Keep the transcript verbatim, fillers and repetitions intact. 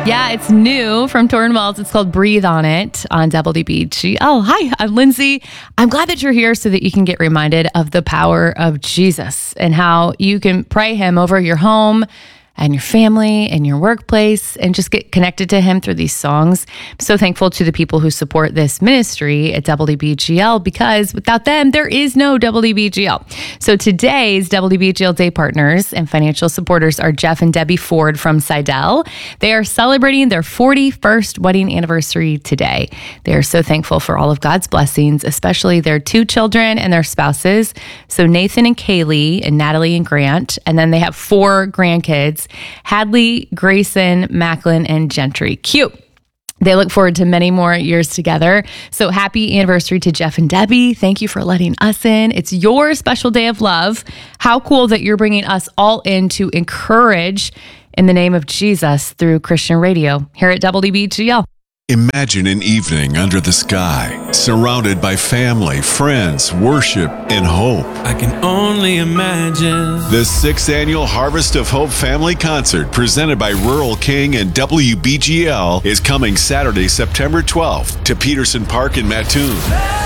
Yeah, it's new from Torrin Wells. It's called Breathe on It on W B G L. Hi, I'm Lindsay. I'm glad that you're here so that you can get reminded of the power of Jesus and how you can pray him over your home and your family and your workplace and just get connected to him through these songs. I'm so thankful to the people who support this ministry at W B G L because without them, there is no W B G L. So today's W B G L Day partners and financial supporters are Jeff and Debbie Ford from Seidel. They are celebrating their forty-first wedding anniversary today. They are so thankful for all of God's blessings, especially their two children and their spouses. So Nathan and Kaylee and Natalie and Grant, and then they have four grandkids, Hadley, Grayson, Macklin, and Gentry. Cute. They look forward to many more years together. So happy anniversary to Jeff and Debbie. Thank you for letting us in. It's your special day of love. How cool that you're bringing us all in to encourage in the name of Jesus through Christian radio here at W B G L. Imagine an evening under the sky, surrounded by family, friends, worship, and hope. I can only imagine. The sixth annual Harvest of Hope Family Concert, presented by Rural King and W B G L, is coming Saturday, September twelfth to Peterson Park in Mattoon.